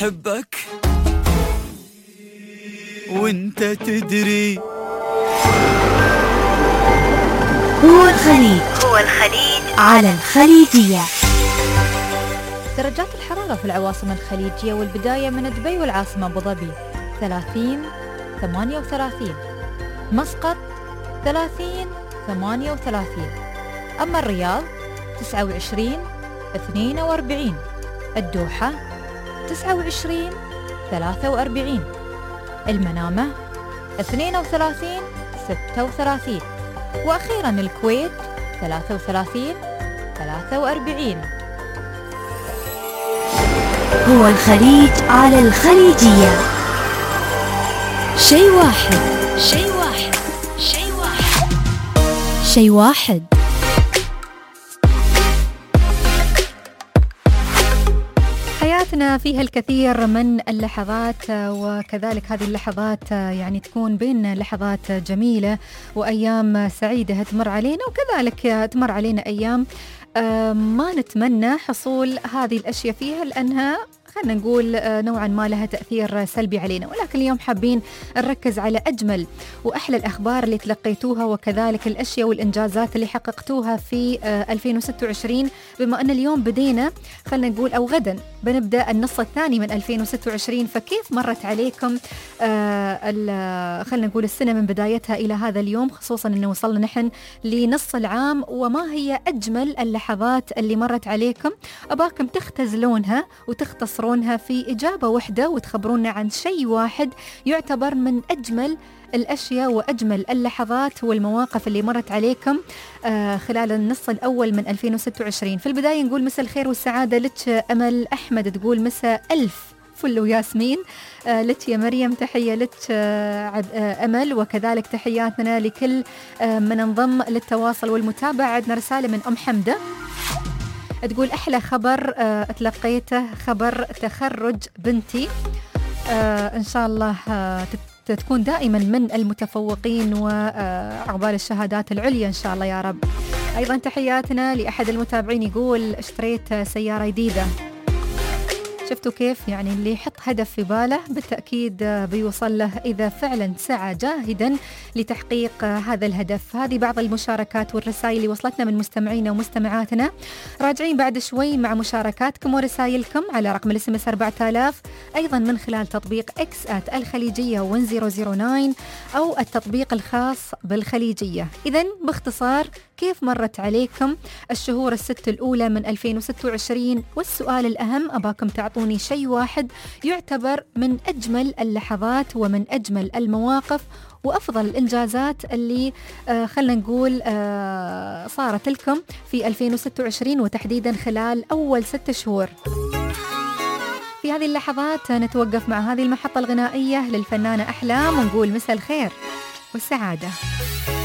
أحبك وانت تدري. هو الخليج على الخليجية. درجات الحرارة في العواصم الخليجية والبداية من دبي والعاصمة أبو ظبي 30 38، مسقط 30 38، أما الرياض 29 42، الدوحة 29 43، المنامة 32 36، وأخيرا الكويت 33 43. هو الخليج على الخليجية. شيء واحد. حياتنا فيها الكثير من اللحظات، وكذلك هذه اللحظات يعني تكون بين لحظات جميلة وأيام سعيدة تمر علينا، وكذلك تمر علينا أيام ما نتمنى حصول هذه الأشياء فيها، لأنها خلنا نقول نوعا ما لها تأثير سلبي علينا. ولكن اليوم حابين نركز على أجمل وأحلى الأخبار اللي تلقيتوها، وكذلك الأشياء والإنجازات اللي حققتوها في 2026. بما أن اليوم بدينا خلنا نقول أو غدا بنبدأ النص الثاني من 2026، فكيف مرت عليكم خلنا نقول السنة من بدايتها إلى هذا اليوم، خصوصا أنه وصلنا نحن لنص العام، وما هي أجمل اللحظات اللي مرت عليكم؟ أباكم تختزلونها وتختصرونها في إجابة واحدة وتخبرونا عن شيء واحد يعتبر من أجمل الأشياء وأجمل اللحظات والمواقف اللي مرت عليكم خلال النص الأول من 2026. في البداية نقول مساء الخير والسعادة لك أمل أحمد، تقول مساء ألف فل وياسمين لك يا مريم، تحية لك أمل، وكذلك تحياتنا لكل من انضم للتواصل والمتابعة. عندنا رسالة من أم حمدة تقول أحلى خبر اتلقيته خبر تخرج بنتي، إن شاء الله تكون دائما من المتفوقين وعقبال الشهادات العليا إن شاء الله يا رب. أيضا تحياتنا لأحد المتابعين يقول اشتريت سيارة جديدة. شفتوا كيف يعني اللي يحط هدف في باله بالتأكيد بيوصل له إذا فعلا سعى جاهدا لتحقيق هذا الهدف. هذه بعض المشاركات والرسائل اللي وصلتنا من مستمعينا ومستمعاتنا. راجعين بعد شوي مع مشاركاتكم ورسائلكم على رقم الSMS 4000، أيضا من خلال تطبيق X @الخليجية 1009 أو التطبيق الخاص بالخليجية. إذن باختصار كيف مرت عليكم الشهور الست الأولى من 2026؟ والسؤال الأهم أباكم تعطوني شيء واحد يعتبر من أجمل اللحظات ومن أجمل المواقف وأفضل الإنجازات اللي خلنا نقول صارت لكم في 2026 وتحديدا خلال أول 6 شهور. في هذه اللحظات نتوقف مع هذه المحطة الغنائية للفنانة أحلام ونقول مساء الخير والسعادة.